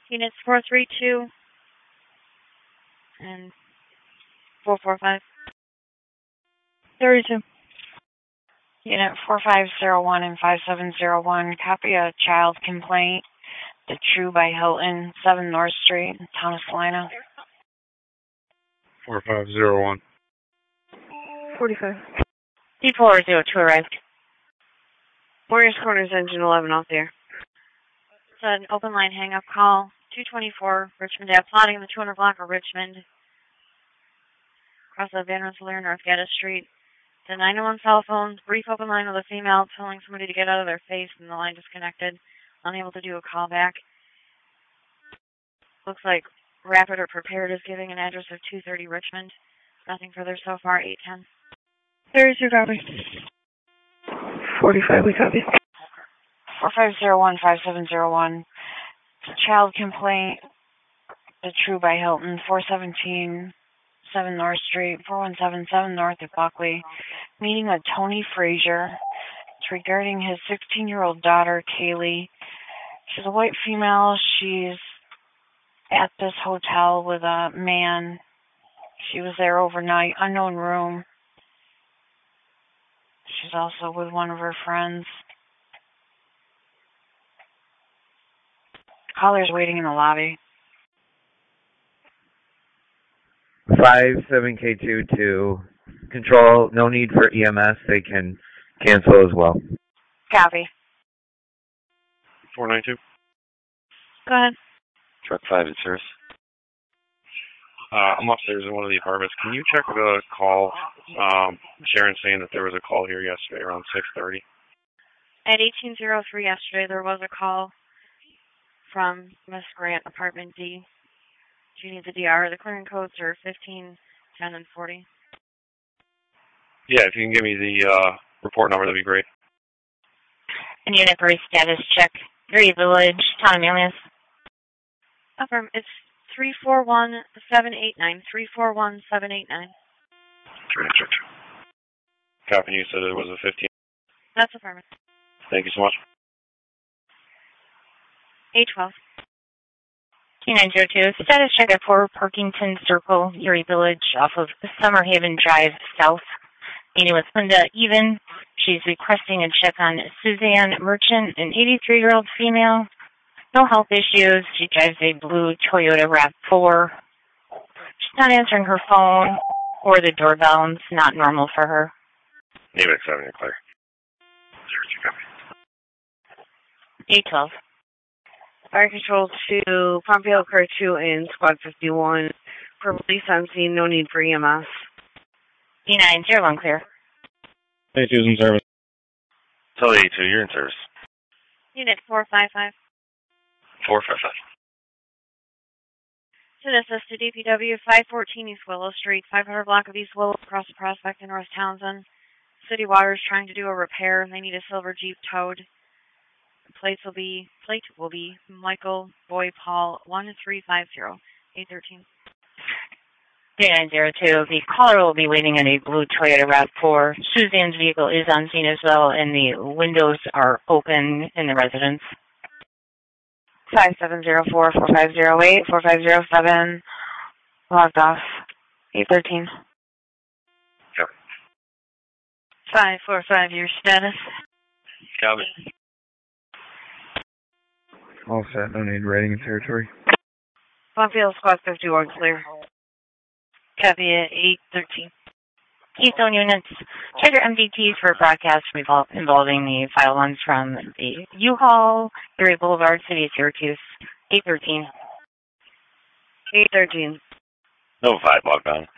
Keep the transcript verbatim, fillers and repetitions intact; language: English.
Units four three two and four four five. thirty-two. Unit four five zero one and five seven zero one, copy a child complaint. The True by Hilton, seven North Street, Town of Salina. four five zero one. forty-five. D four zero two arrived. Warriors Corners, engine eleven off the air. It's an open line hang-up call. two twenty-four Richmond Ave, plotting in the two hundred block of Richmond. Across the Van Rensselaer, North Gaddis Street. The nine one one cell phone, brief open line with a female telling somebody to get out of their face, and the line disconnected. Unable to do a call back. Looks like Rapid or Prepared is giving an address of two thirty Richmond. Nothing further so far, eight ten. thirty-two, copy. forty-five, we copy. four five zero one, five seven zero one. Child complaint. The True by Hilton, four seventeen, seven North Street, four one seven seven North of Buckley. Meeting with Tony Frazier. It's regarding his sixteen-year-old daughter, Kaylee. She's a white female. She's at this hotel with a man. She was there overnight, unknown room. She's also with one of her friends. Caller's waiting in the lobby. five seven K two to control. No need for E M S. They can cancel as well. Copy. four nine two. Go ahead. Truck five in service. Uh, I'm upstairs in one of the apartments. Can you check the call? Um, Sharon saying that there was a call here yesterday around six thirty. At eighteen oh three yesterday, there was a call from Miss Grant, apartment D. Do you need the D R? The clearing codes are fifteen, ten, and forty. Yeah, if you can give me the uh, report number, that'd be great. And unit for a status check. Erie Village, Town of Manlius. Affirm. It's three four one seven eight nine. three four one seven eight nine. Copy, you said it was a fifteen. That's affirmative. Thank you so much. eight twelve. Two nine zero two, status check at four Parkington Circle, Erie Village, off of Summer Haven Drive South. Meeting with Linda Even. She's requesting a check on Suzanne Merchant, an eighty-three-year-old female. No health issues. She drives a blue Toyota RAV four. She's not answering her phone or the doorbell. It's not normal for her. Name it seven, you're clear. Zero two, copy. eight twelve. Fire control to Pompeo Car two and Squad fifty-one. For police on scene, no need for E M S. E nine zero one clear. eighty-two's in service. Tell eighty-two, you're in service. Unit four five five. four five five. To assist to D P W five fourteen East Willow Street, five hundred block of East Willow, across the Prospect in North Townsend. City Water is trying to do a repair. They need a silver Jeep towed. The plates will be, plate will be Michael Boy Paul one three five zero, eight thirteen. three nine zero two, the caller will be waiting in a blue Toyota RAV four. Suzanne's vehicle is on scene as well, and the windows are open in the residence. five seven zero four, four five zero eight, four five zero seven, logged off, eight thirteen. Yep. five four five, your status. Copy. All set. No need rating in territory. Bloomfield Squad fifty-one, clear. Copy at eight thirteen. Keystone units, check your M D Ts for broadcast revol- involving the file ones from the U-Haul, Erie Boulevard, City of Syracuse, eight thirteen. eight thirteen. No five, locked on.